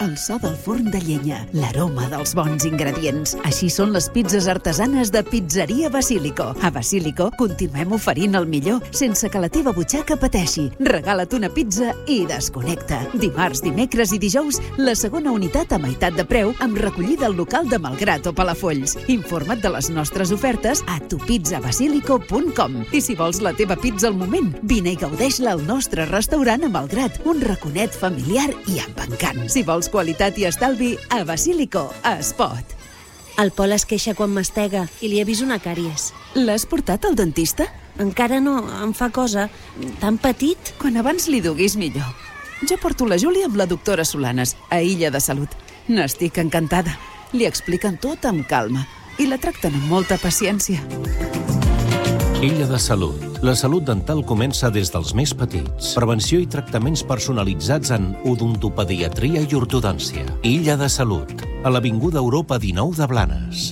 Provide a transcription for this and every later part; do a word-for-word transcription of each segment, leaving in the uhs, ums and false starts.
el so del forn de llenya, l'aroma dels bons ingredients. Així són les pizzas artesanes de Pizzeria Basílico. A Basílico continuem oferint el millor sense que la teva butxaca pateixi. Regala't una pizza i desconnecta. Dimarts, dimecres i dijous, la segona unitat a meitat de preu amb recollida al local de Malgrat o Palafolls. Informa't de les nostres ofertes a tu pizza basilico punt com. I si vols la teva pizza al moment, vine i gaudeix-la al nostre restaurant a Malgrat, un raconet familiar i amb encant. Si vols qualitat i estalvi, a Basílico es pot. El Pol es queixa quan mastega i li he vist una càries. L'has portat al dentista? Encara no, em fa cosa. Tan petit. Quan abans li duguis millor. Jo porto la Júlia amb la doctora Solanes, a Illa de Salut. N'estic encantada. Li expliquen tot amb calma i la tracten amb molta paciència. Illa de Salut. La salut dental comença des dels més petits. Prevenció i tractaments personalitzats en odontopediatria i ortodòncia. Illa de Salut. A l'Avinguda Europa dinou de Blanes.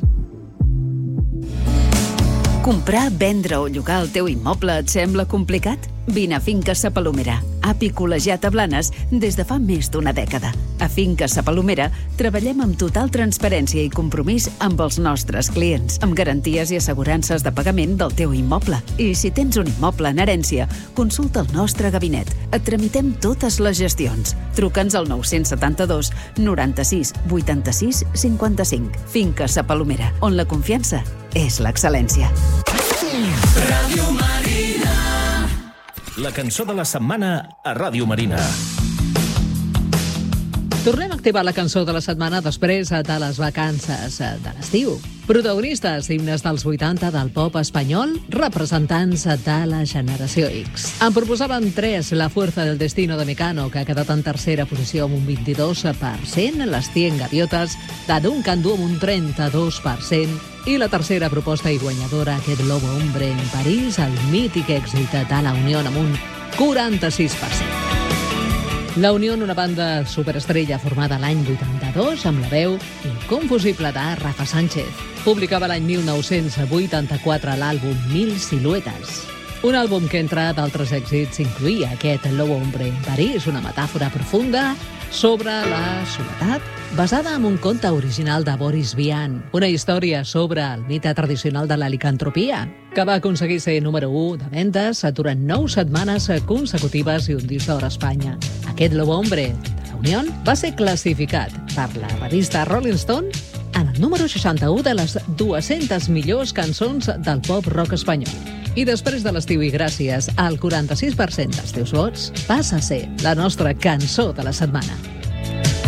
Comprar, vendre o llogar el teu immoble et sembla complicat? Vine a Finques Sa Palomera, api col·legiat a Blanes des de fa més d'una dècada. A Finques Sa Palomera treballem amb total transparència i compromís amb els nostres clients, amb garanties i assegurances de pagament del teu immoble. I si tens un immoble en herència, consulta el nostre gabinet. Et tramitem totes les gestions. Truca'ns al nou set dos, noranta-sis, vuitanta-sis, cinquanta-cinc. Finques Sa Palomera, on la confiança és l'excel·lència. Ràdio Marina. La cançó de la setmana a Ràdio Marina. Tornem a activar la cançó de la setmana després de les vacances de l'estiu. Protagonistes d'himnes dels vuitanta del pop espanyol, representants de la generació X. En proposaven tres: La fuerza del destino de Mecano, que ha quedat en tercera posició amb un vint-i-dos per cent, Les cien gaviotes de Duncan Du amb un trenta-dos per cent, i la tercera proposta i guanyadora, Aquest lobo hombre en París, el mític èxit de La Unión amb un quaranta-sis per cent. La Unión, una banda superestrella formada l'any vuitanta-dos amb la veu inconfusible de Rafa Sánchez. Publicava l'any mil nou-cents vuitanta-quatre l'àlbum Mil siluetes. Un àlbum que, entre d'altres èxits, incluïa Aquest lobo hombre en París, una metàfora profunda sobre la soledat, basada en un conte original de Boris Vian, una història sobre el mite tradicional de la licantropia, que va aconseguir ser número u de vendes durant nou setmanes consecutives i un disc d'or a Espanya. Aquest lobo hombre de la Unión va ser classificat per la revista Rolling Stone en el número seixanta-u de les dues-centes millors cançons del pop rock espanyol. I després de l'estiu i gràcies al quaranta-sis per cent dels teus vots, passa a ser la nostra cançó de la setmana.